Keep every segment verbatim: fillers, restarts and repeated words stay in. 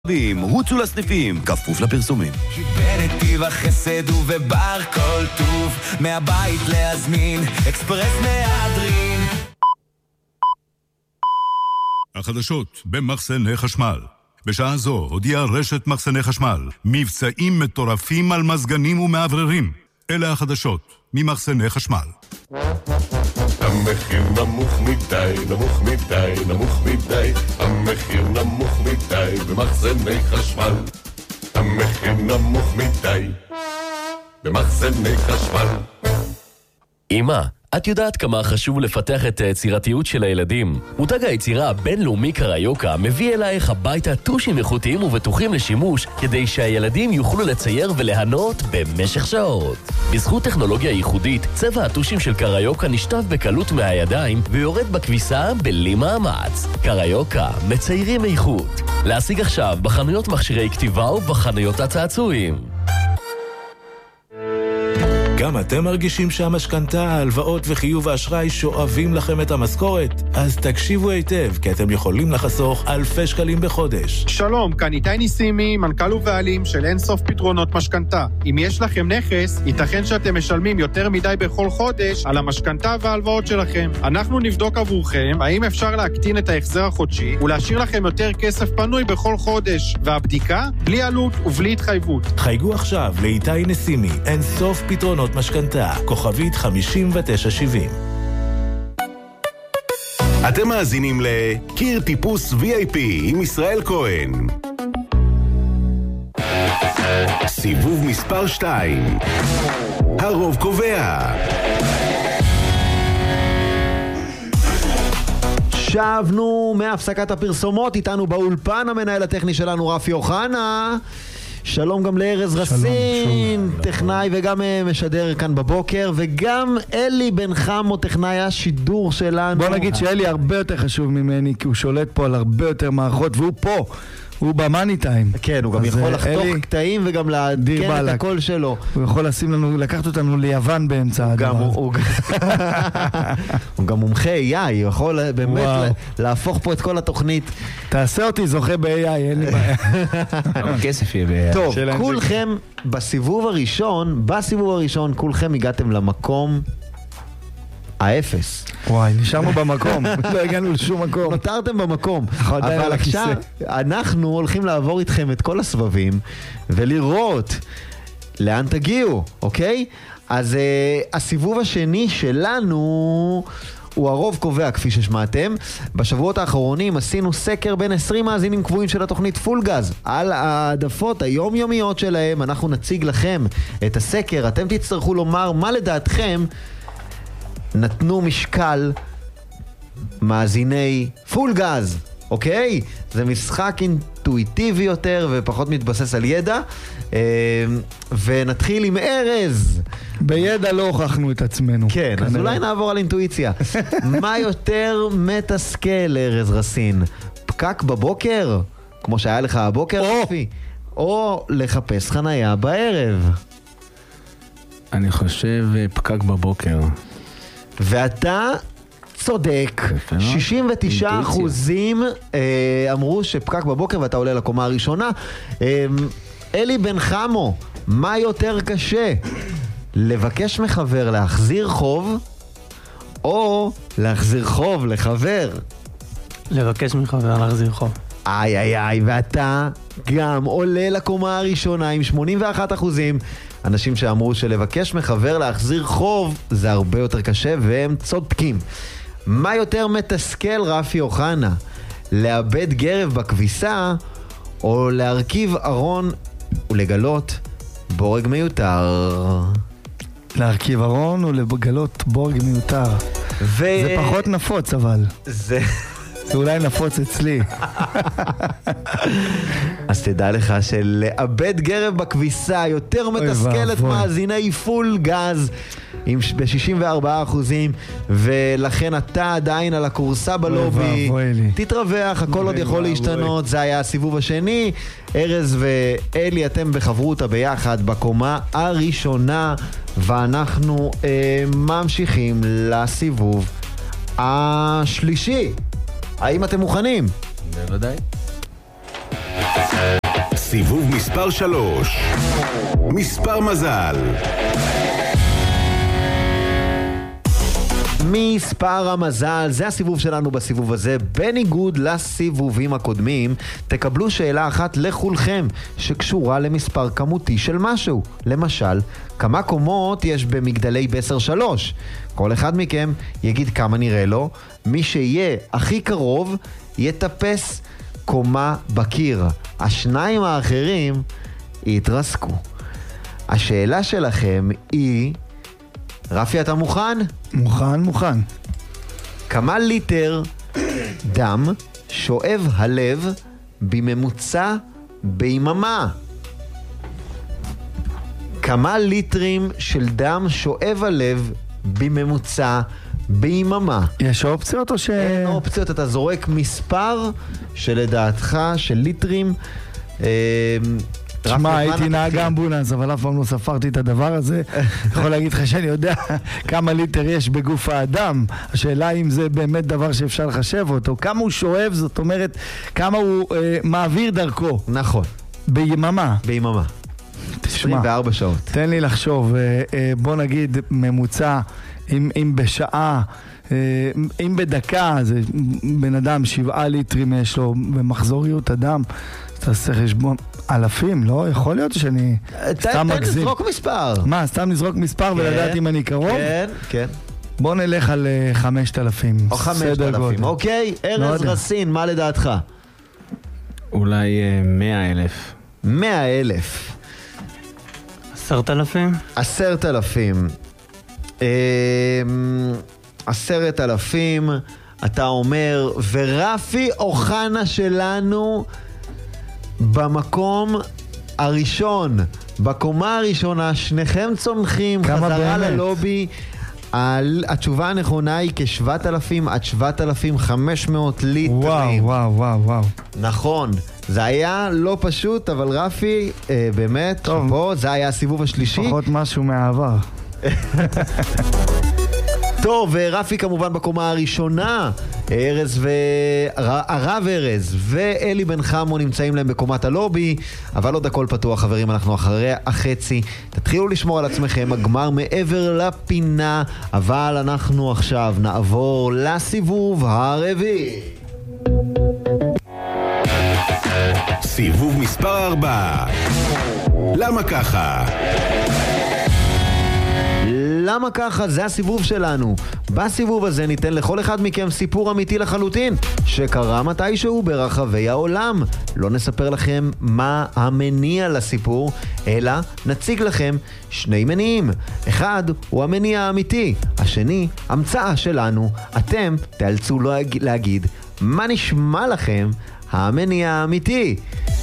רוצו לסניפים, כפוף לפרסומים. בנתיב החסד ובבר כל טוב, מהבית להזמין, אקספרס מהדרין. החדשות במחסני חשמל. בשעה זו הודיעה רשת מחסני חשמל מבצעים מטורפים על מזגנים ומעבררים. אלה החדשות ממחסני חשמל. המחיר נמוך מדי, נמוך מדי, נמוך מדי. המחיר נמוך מדי במחסני חשמל. המחיר נמוך מדי במחסני חשמל. אמא, את יודעת כמה חשוב לפתח את היצירתיות של הילדים? מותג היצירה הבינלאומי קריוקה מביא אלייך הביתה טושים איכותיים ובטוחים לשימוש כדי שהילדים יוכלו לצייר ולהנות במשך שעות. בזכות טכנולוגיה ייחודית, צבע הטושים של קריוקה נשטף בקלות מהידיים ויורד בכביסה בלי מאמץ. קריוקה, מציירים איכות. להשיג עכשיו בחנויות מכשירי כתיבה ובחנויות הצעצועים. גם אתם מרגישים שהמשכנתה, ההלוואות וחיוב האשראי שואבים לכם את המשכורת? אז תקשיבו היטב, כי אתם יכולים לחסוך אלפי שקלים בחודש. שלום, כאן איתי ניסימי, מנכ"ל ובעלים של אין סוף פתרונות משכנתה. אם יש לכם נכס, ייתכן שאתם משלמים יותר מדי בכל חודש על המשכנתה וההלוואות שלכם. אנחנו נבדוק עבורכם האם אפשר להקטין את ההחזר החודשי ולהשאיר לכם יותר כסף פנוי בכל חודש. והבדיקה, בלי עלות ובלי התחייבות. חייגו עכשיו לאיתי ניסימי, אין סוף פתרונות משכנתה, כוכבית חמישים ותשע שבעים. אתם מאזינים לקיר טיפוס וי איי פי עם ישראל כהן. סיבוב מספר שתיים. הרוב קובע. שבנו מהפסקת הפרסומות, איתנו באולפן המנהל הטכני שלנו רפי אוחנה. שלום גם לארז רסין, טכנאי וגם משדר כאן בבוקר, וגם אלי בן חמו, טכנאי השידור שלנו. בוא נגיד שאלי הרבה יותר חשוב ממני, כי הוא שולט פה על הרבה יותר מערכות, והוא פה, הוא במאני טיים. כן, הוא גם יכול לחתוך קטעים וגם לעדכן את הקול שלו. הוא יכול לשים לנו, לקחת אותנו ליוון באמצע הדבר. הוא גם מומחה איי איי, הוא יכול באמת להפוך פה את כל התוכנית. תעשה אותי זוכה ב-איי איי, אין לי בעיה. כסף יהיה ב-איי איי. טוב, כולכם בסיבוב הראשון, בסיבוב הראשון, כולכם הגעתם למקום האפס. וואי, נשארנו במקום, לא הגענו לשום מקום. נותרתם במקום. אבל עכשיו אנחנו הולכים לעבור איתכם את כל הסבבים ולראות לאן תגיעו, אוקיי? אז uh, הסיבוב השני שלנו הוא הרוב קובע, כפי ששמעתם. בשבועות האחרונים עשינו סקר בין עשרים מאזינים קבועים של התוכנית פול גז על העדפות היומיומיות שלהם. אנחנו נציג לכם את הסקר, אתם תצטרכו לומר מה לדעתכם נתנו משקל מאזיני פול גז, אוקיי? זה משחק אינטואיטיבי יותר ופחות מתבסס על ידע. ונתחיל עם ארז. בידע לא הוכחנו את עצמנו. כן, אז אולי נעבור על אינטואיציה. מה יותר מתסכל, ארז רסין? פקק בבוקר, כמו שהיה לך הבוקר, רפי? או לחפש חנייה בערב? אני חושב פקק בבוקר. ואתה צודק, שישים ותשעה אחוזים אמרו שפקק בבוקר ואתה עולה לקומה הראשונה. אלי בן חמו, מה יותר קשה? לבקש מחבר להחזיר חוב או להחזיר חוב לחבר? לבקש מחבר להחזיר חוב. איי איי איי, ואתה גם עולה לקומה הראשונה עם שמונים ואחד אחוזים. אנשים שאמרו שלבקש מחבר להחזיר חוב זה הרבה יותר קשה, והם צודקים. מה יותר מתסכל, רפי אוחנה? לאבד גרב בכביסה או להרכיב ארון ולגלות בורג מיותר? להרכיב ארון או לגלות בורג מיותר? ו... זה פחות נפוץ, אבל זה... זה אולי נפוץ אצלי. אז תדע לך שלאבד גרב בכביסה יותר מתסכל את מאזיני פול גז ב-שישים וארבעה אחוזים, ולכן אתה עדיין על הקורסה בלובי. תתרווח, הכל עוד יכול להשתנות. זה היה הסיבוב השני. ארז ואלי, אתם בחברותה ביחד בקומה הראשונה, ואנחנו אה, ממשיכים לסיבוב השלישי. האם אתם מוכנים? בוודאי. סיבוב מספר שלוש. מספר מזל. מספר המזל, זה הסיבוב שלנו בסיבוב הזה. בניגוד לסיבובים הקודמים, תקבלו שאלה אחת לכולכם שקשורה למספר כמותי של משהו. למשל, כמה קומות יש במגדלי בסר שלוש? כל אחד מכם יגיד כמה נראה לו. מי שיהיה הכי קרוב יטפס קומה בקיר. השניים האחרים יתרסקו. השאלה שלכם היא... רפי, אתה מוכן? מוכן, מוכן. כמה ליטר דם שואב הלב בממוצע ביממה? כמה ליטרים של דם שואב הלב בממוצע ביממה? יש אופציות או ש... אין אופציות, אתה זורק מספר שלדעתך של ליטרים. תשמע, הייתי נהג אמבולנס, אבל אף פעם לא ספרתי את הדבר הזה. יכול להגיד לך שאני יודע כמה ליטר יש בגוף האדם. השאלה אם זה באמת דבר שאפשר לחשב אותו. כמה הוא שואב, זאת אומרת, כמה הוא אה, מעביר דרכו. נכון. ביממה. ביממה. עשרים וארבע שעות. תן לי לחשוב, אה, אה, בוא נגיד ממוצע, אם, אם בשעה, אה, אם בדקה, זה בן אדם שבעה ליטרים יש לו במחזוריות אדם, תעשה חשבון. אלפים, לא? יכול להיות שאני סתם מגזים. תן לזרוק מספר. מה, סתם לזרוק מספר ולדעת אם אני קרוב? כן, כן. בוא נלך על חמשת אלפים. או חמשת אלפים, אוקיי. ארז רסין, מה לדעתך? אולי מאה אלף. מאה אלף. עשרת אלפים? עשרת אלפים. עשרת אלפים, אתה אומר, ורפי אוחנה שלנו... במקום הראשון, בקומה הראשונה, שניכם צומחים חזרה באמת? ללובי. על, התשובה הנכונה היא כ-שבעת אלפים עד שבעת אלפים וחמש מאות ליטרים. וואו, וואו, וואו, וואו. נכון, זה היה לא פשוט, אבל רפי, אה, באמת, טוב. פה, זה היה הסיבוב השלישי. פחות משהו מהעבר. טוב, רפי כמובן בקומה הראשונה, ארז ו... הרב ארז ואלי בן חמו נמצאים להם בקומת הלובי, אבל עוד הכל פתוח חברים, אנחנו אחרי החצי. תתחילו לשמור על עצמכם, הגמר מעבר לפינה, אבל אנחנו עכשיו נעבור לסיבוב הרביעי. סיבוב מספר ארבע. למה ככה? למה ככה? זה הסיבוב שלנו. בסיבוב הזה ניתן לכל אחד מכם סיפור אמיתי לחלוטין שקרה מתישהו ברחבי העולם. לא נספר לכם מה המניע לסיפור, אלא נציג לכם שני מניעים. אחד הוא המניע האמיתי, השני המצאה שלנו. אתם תאלצו להגיד מה נשמע לכם המניע האמיתי.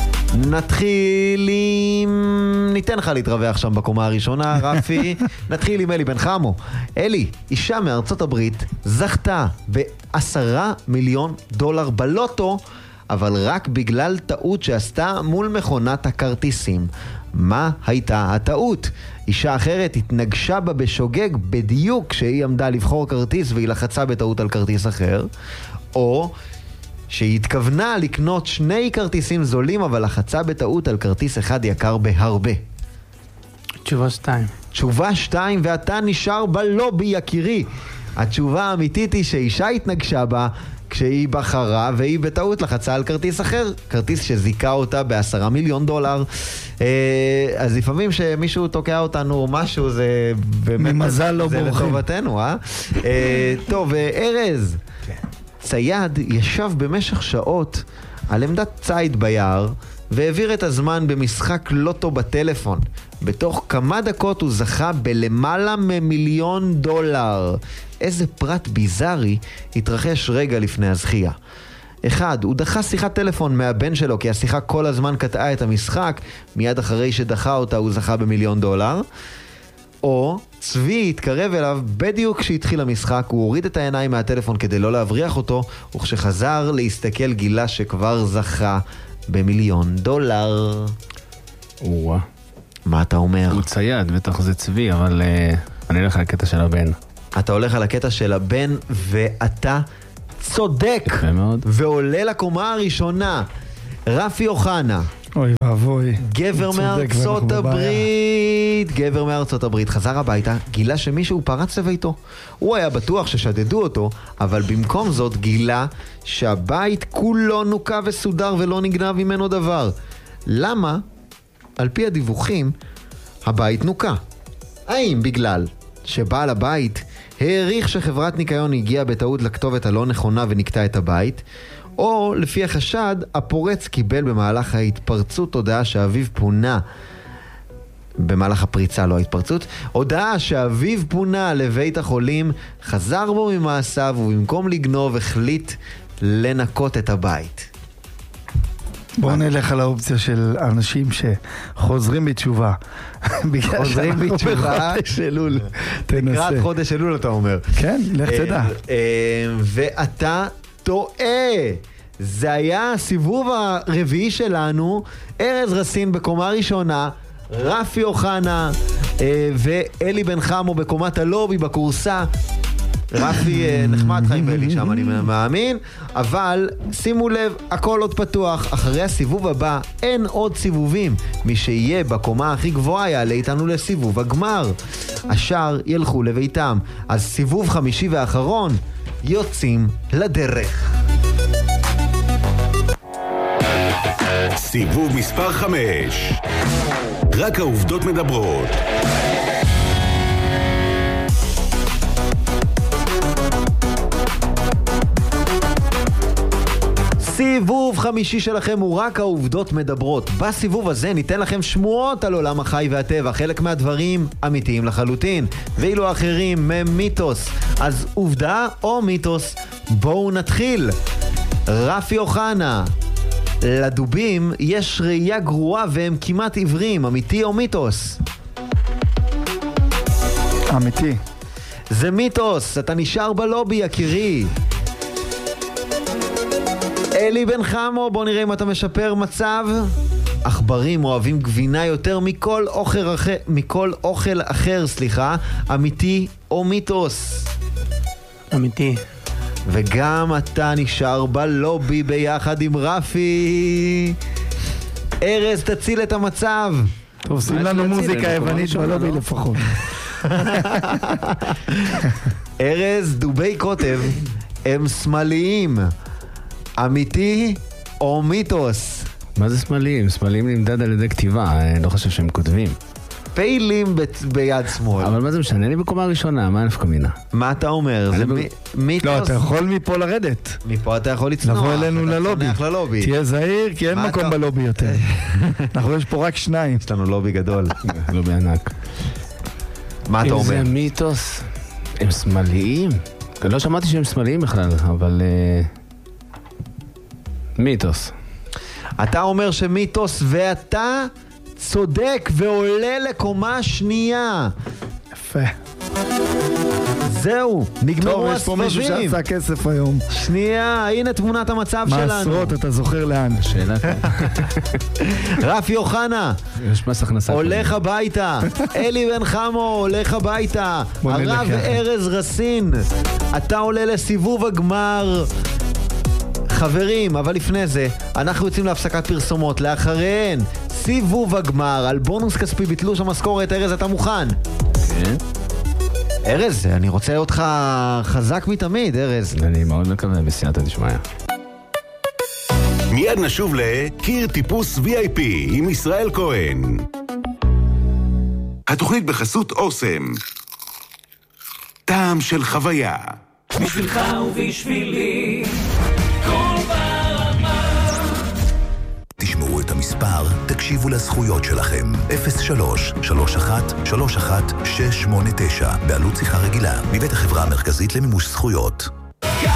נתחיל עם... ניתן לך להתרווח שם בקומה הראשונה, רפי. נתחיל עם אלי בן חמו. אלי, אישה מארצות הברית, זכתה בעשרה מיליון דולר בלוטו, אבל רק בגלל טעות שעשתה מול מכונת הכרטיסים. מה הייתה הטעות? אישה אחרת התנגשה בה בשוגג בדיוק כשהיא עמדה לבחור כרטיס והיא לחצה בטעות על כרטיס אחר, או... שהיא התכוונה לקנות שני כרטיסים זולים, אבל לחצה בטעות על כרטיס אחד יקר בהרבה. תשובה שתיים. תשובה שתיים, ואתה נשאר בלובי יקירי. התשובה האמיתית היא שאישה התנגשה בה כשהיא בחרה, והיא בטעות לחצה על כרטיס אחר, כרטיס שזיקה אותה בעשרה מיליון דולר. אז לפעמים שמישהו תוקע אותנו או משהו, זה באמת... ממזל לא בורחים. זה לטובתנו, אה? טוב, ארז. כן. צייד ישב במשך שעות על עמדת צייד ביער והעביר את הזמן במשחק לוטו בטלפון. בתוך כמה דקות הוא זכה בלמעלה ממיליון דולר. איזה פרט ביזרי התרחש רגע לפני הזכייה. אחד, הוא דחה שיחת טלפון מהבן שלו כי השיחה כל הזמן קטעה את המשחק. מיד אחרי שדחה אותה הוא זכה במיליון דולר. או צבי התקרב אליו בדיוק כשהתחיל המשחק, הוא הוריד את העיניים מהטלפון כדי לא להבריח אותו, וכשחזר להסתכל גילה שכבר זכה במיליון דולר. וואה. מה אתה אומר? הוא צייד, בטח זה צבי, אבל uh, אני הולך על הקטע של הבן. אתה הולך על הקטע של הבן, ואתה צודק. ועולה לקומה הראשונה. רפי אוחנה. אוי ואבוי. גבר מארצות הברית, גבר מארצות הברית, חזר הביתה, גילה שמישהו פרץ לביתו. הוא היה בטוח ששדדו אותו, אבל במקום זאת גילה שהבית כולו נוקה וסודר ולא נגנב ממנו דבר. למה? על פי הדיווחים, הבית נוקה. האם בגלל שבעל הבית העריך שחברת ניקיון הגיעה בטעות לכתובת הלא נכונה ונקטע את הבית, או לפי החשד, הפורץ קיבל במהלך ההתפרצות הודעה שאביו פונה, במהלך הפריצה, לא ההתפרצות, הודעה שאביו פונה לבית החולים, חזר בו ממעשיו ובמקום לגנוב החליט לנקות את הבית. בואו נלך על האופציה של אנשים שחוזרים בתשובה. חוזרים בתשובה. חודש אלול. לקראת חודש אלול אתה אומר. כן, לך תדע. ואתה טועה. זה היה הסיבוב הרביעי שלנו, ארז רסין בקומה ראשונה, רפי אוחנה ואלי בן חמו בקומת הלובי בקורסה. רפי נחמד חיים ואלי שם אני מאמין, אבל שימו לב, הכל עוד פתוח. אחרי הסיבוב הבא אין עוד סיבובים. מי שיהיה בקומה הכי גבוהה יעלה איתנו לסיבוב הגמר, השאר ילכו לביתם. אז סיבוב חמישי ואחרון, יוצאים לדרך. סיבוב מספר חמש, רק העובדות מדברות. סיבוב חמישי שלכם הוא רק העובדות מדברות. בסיבוב הזה ניתן לכם שמועות על עולם החי והטבע. חלק מהדברים אמיתיים לחלוטין, ואילו האחרים מיתוס. אז עובדה או מיתוס? בואו נתחיל. רפי אוחנה, לדובים יש ראייה גרועה והם כמעט עיוורים. אמיתי או מיתוס? אמיתי. זה מיתוס, אתה נשאר בלובי יקירי. אלי בן חמו, בוא נראה אם אתה משפר מצב. עכברים אוהבים גבינה יותר מכל אוכל אחר, מכל אוכל אחר, סליחה. אמיתי או מיתוס? אמיתי. וגם אתה נשאר בלובי ביחד עם רפי. ארז, תציל את המצב. טוב, שים לנו מוזיקה יוונית בלובי לפחות. ארז, דובי קוטב הם שמאליים. אמיתי או מיתוס? מה זה שמאליים? שמאליים נמדד על ידי כתיבה, אני לא חושב שהם כותבים. פעילים ב- ביד שמאל. אבל מה זה משנה? אני בקומה ראשונה, מה נפקא מינה? מה אתה אומר? זה מ- מיתוס? לא, אתה יכול מפה לרדת. מפה אתה יכול לצנוח. לבוא אלינו ללובי. ללובי. תהיה זהיר, כי אין מקום אתה... בלובי יותר. אנחנו יש פה רק שניים. יש לנו לובי גדול. לובי ענק. מה אתה אומר? אם זה מיתוס, הם שמאליים? לא שמעתי שהם שמאליים בכלל, אבל... מיתוס. אתה אומר שמיתוס ואתה צודק ועולה לקומה שנייה. יפה. זהו, נגמרו הסבבים. טוב, יש פה מישהו שעשה כסף היום. שנייה, הנה תמונת המצב שלנו. מעשרות, אתה זוכר לאן. שאלה. רפי אוחנה יש מס הכנסה. הולך הביתה. אלי בן חמו הולך הביתה. הרב ארז רסין, אתה עולה לסיבוב הגמר. חברים, אבל לפני זה, אנחנו יוצאים להפסקת פרסומות. לאחריהן, סיבוב הגמר על בונוס כספי בתלוש המשכורת. ארז, אתה מוכן? כן. ארז, אני רוצה אותך חזק מתמיד, ארז. אני מאוד מקווה, בסייעתא דשמיא. מיד נשוב לקיר טיפוס וי איי פי עם ישראל כהן. התוכנית בחסות אוסם. טעם של חוויה. בשבילך ובשבילי תשמעו את המספר, תקשיבו לזכויות שלכם. אפס שלוש שלוש אחת שלוש אחת שש שמונה תשע בעלות שיחה רגילה מבית החברה המרכזית למימוש זכויות.